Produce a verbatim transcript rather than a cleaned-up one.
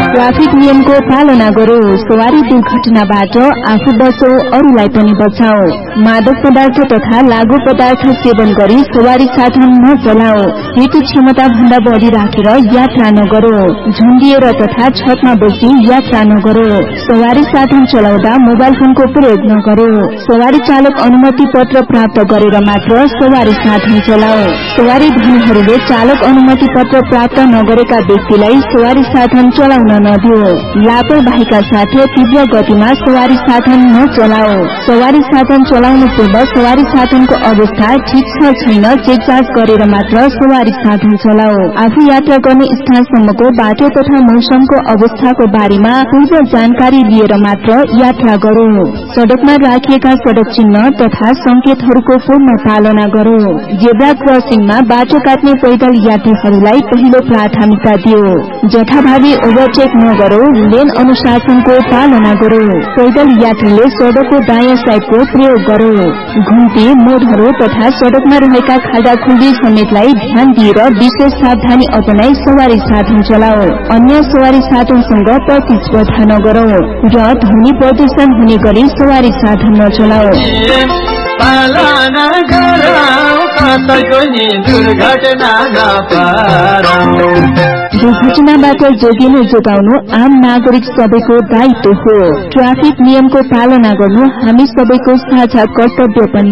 Traffic नियमको पालना गरौं, सवारी दुर्घटनाबाट आफू बचौ अरूलाई पनि बचाऊ। मादक पदार्थ तथा लागू पदार्थ सेवन गरी सवारी साधन नचलाऊ। सीट क्षमता भन्दा बढी राखेर यात्रा नगरौं। झुन्डिएर तथा छतमा बसी यात्रा नगरौं। सवारी साधन चलाउँदा मोबाइल फोनको प्रयोग नगरौं। सवारी चालक अनुमति पत्र प्राप्त गरेर मात्र सवारी साधन चलाऊ। सवारी धनीहरूले चालक अनुमति पत्र प्राप्त नगरेका व्यक्तिलाई सवारी साधन चलाउन नदियो। लापरवाहीका साथ तीव्र गतिमा सवारी साधन नचलाऊ। सवारी साधन चलाउनु पूर्व सवारी साधनको अवस्था ठिक छ छैन चेक जाँच गरेर मात्र सवारी साधन चलाऊ। आफू यात्रा गर्ने स्थानसम्मको बाटो तथा मौसमको अवस्थाको बारेमा पूर्व जानकारी लिएर मात्र यात्रा गरौं। सड़कमा राखिएका सड़क चिन्ह तथा संकेतहरूको पूर्ण पालना गरौं। जेब्रा क्रसिङमा बाटो काट्ने पैदल यात्रीहरूलाई पहिलो प्राथमिकता दियो। जथाभावी ओभरटेक नगरौं। लेन अनुशासनको पालना गरौं। पैदल यात्रीले सड़कको दायाँ साइडको प्रयोग गरौं। घुम्ती मोडहरू तथा सड़कमा रहेका खाल्डा खुल्डी समेतलाई ध्यान दिएर विशेष सावधानी अपनाई सवारी साधन चलाऊ। अन्य सवारी साधनसँग प्रतिस्पर्धा नगरौं र ध्वनि प्रदूषण हुने गरी सवारी साधन नचलाऊ। पालना गरौं, कसैको नि दुर्घटना नपरौं। दुर्घटनाबाट जोगिनु जोगाउनु आम नागरिक सबैको दायित्व हो। ट्राफिक नियमको पालना गर्नु हामी सबैको साझा कर्तव्य पनि